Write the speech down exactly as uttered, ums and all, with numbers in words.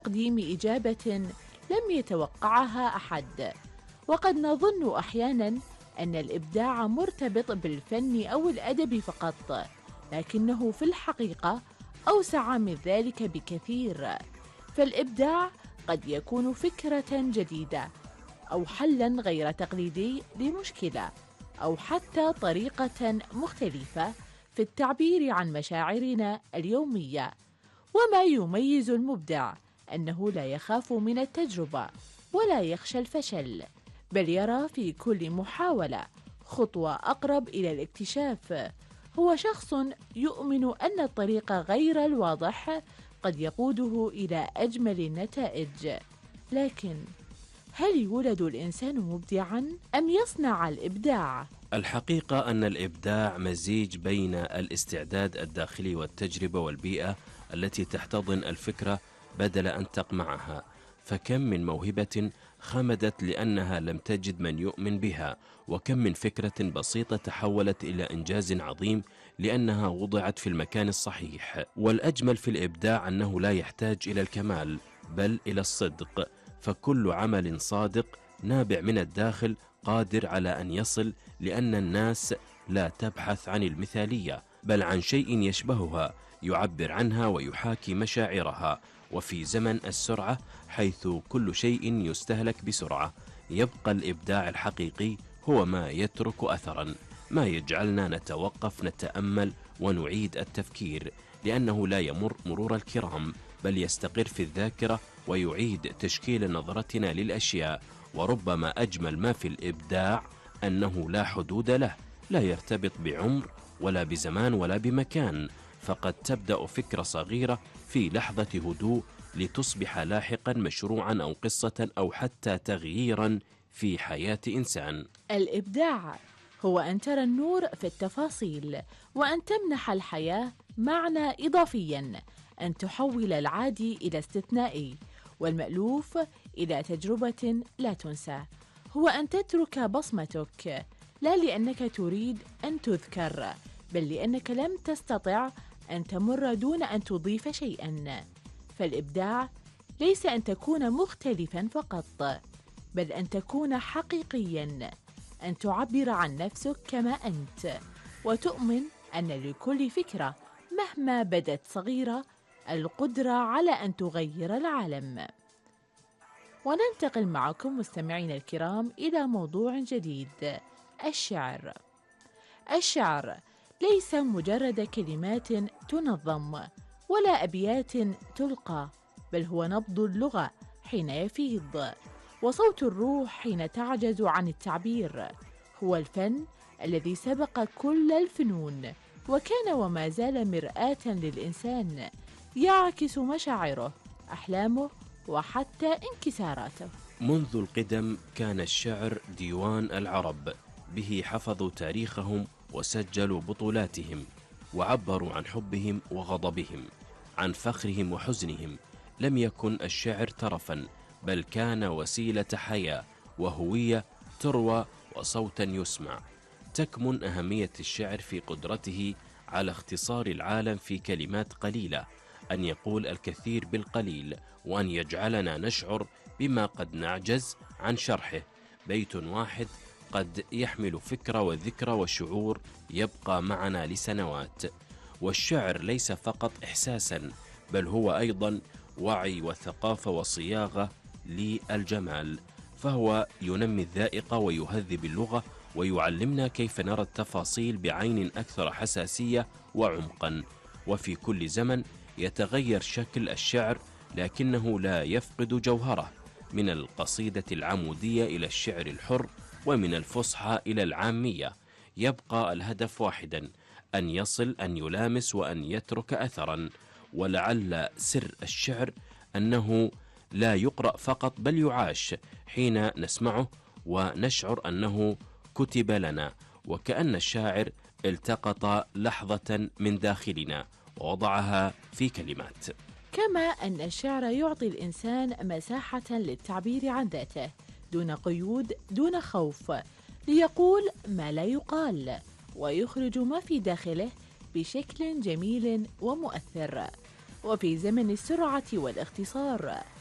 تقديم إجابة لم يتوقعها أحد. وقد نظن أحيانا أن الإبداع مرتبط بالفن أو الأدب فقط، لكنه في الحقيقة أوسع من ذلك بكثير. فالإبداع قد يكون فكرة جديدة، أو حلاً غير تقليدي لمشكلة، أو حتى طريقة مختلفة في التعبير عن مشاعرنا اليومية. وما يميز المبدع أنه لا يخاف من التجربة ولا يخشى الفشل، بل يرى في كل محاولة خطوة أقرب إلى الاكتشاف. هو شخص يؤمن أن الطريق غير الواضح قد يقوده إلى أجمل النتائج. لكن هل يولد الإنسان مبدعاً أم يصنع الإبداع؟ الحقيقة أن الإبداع مزيج بين الاستعداد الداخلي والتجربة والبيئة التي تحتضن الفكرة بدل أن تقمعها. فكم من موهبة خمدت لأنها لم تجد من يؤمن بها، وكم من فكرة بسيطة تحولت إلى إنجاز عظيم لأنها وضعت في المكان الصحيح. والأجمل في الإبداع أنه لا يحتاج إلى الكمال بل إلى الصدق، فكل عمل صادق نابع من الداخل قادر على أن يصل، لأن الناس لا تبحث عن المثالية بل عن شيء يشبهها يعبر عنها ويحاكي مشاعرها. وفي زمن السرعة حيث كل شيء يستهلك بسرعة، يبقى الإبداع الحقيقي هو ما يترك أثرا، ما يجعلنا نتوقف نتأمل ونعيد التفكير، لأنه لا يمر مرور الكرام بل يستقر في الذاكرة ويعيد تشكيل نظرتنا للأشياء. وربما أجمل ما في الإبداع أنه لا حدود له، لا يرتبط بعمر ولا بزمان ولا بمكان، فقد تبدأ فكرة صغيرة في لحظة هدوء لتصبح لاحقا مشروعا أو قصة أو حتى تغييرا في حياة إنسان. الإبداع هو أن ترى النور في التفاصيل، وأن تمنح الحياة معنى إضافيا، أن تحول العادي إلى استثنائي والمألوف إلى تجربة لا تنسى. هو أن تترك بصمتك، لا لأنك تريد أن تذكر، بل لأنك لم تستطع أن تمر دون أن تضيف شيئا. فالإبداع ليس أن تكون مختلفا فقط، بل أن تكون حقيقيا، أن تعبر عن نفسك كما أنت، وتؤمن أن لكل فكرة مهما بدت صغيرة القدرة على أن تغير العالم. وننتقل معكم مستمعين الكرام إلى موضوع جديد: الشعر. الشعر ليس مجرد كلمات تنظم ولا أبيات تلقى، بل هو نبض اللغة حين يفيض، وصوت الروح حين تعجز عن التعبير. هو الفن الذي سبق كل الفنون، وكان وما زال مرآة للإنسان، يعكس مشاعره، أحلامه، وحتى انكساراته. منذ القدم كان الشعر ديوان العرب، به حفظوا تاريخهم وسجلوا بطولاتهم، وعبروا عن حبهم وغضبهم، عن فخرهم وحزنهم. لم يكن الشعر ترفا، بل كان وسيلة حياة وهوية تروى وصوتا يسمع. تكمن أهمية الشعر في قدرته على اختصار العالم في كلمات قليلة، أن يقول الكثير بالقليل، وأن يجعلنا نشعر بما قد نعجز عن شرحه. بيت واحد قد يحمل فكرة وذكرى وشعور يبقى معنا لسنوات. والشعر ليس فقط إحساسا، بل هو أيضا وعي وثقافة وصياغة للجمال، فهو ينمي الذائقة ويهذب اللغة ويعلمنا كيف نرى التفاصيل بعين أكثر حساسية وعمقا. وفي كل زمن يتغير شكل الشعر، لكنه لا يفقد جوهره، من القصيدة العمودية إلى الشعر الحر، ومن الفصحى إلى العامية. يبقى الهدف واحدا: أن يصل، أن يلامس، وأن يترك أثرا. ولعل سر الشعر أنه لا يقرأ فقط بل يعاش، حين نسمعه ونشعر أنه كتب لنا، وكأن الشاعر التقط لحظة من داخلنا ووضعها في كلمات. كما أن الشعر يعطي الإنسان مساحة للتعبير عن ذاته دون قيود، دون خوف، ليقول ما لا يقال ويخرج ما في داخله بشكل جميل ومؤثر. وفي زمن السرعة والاختصار.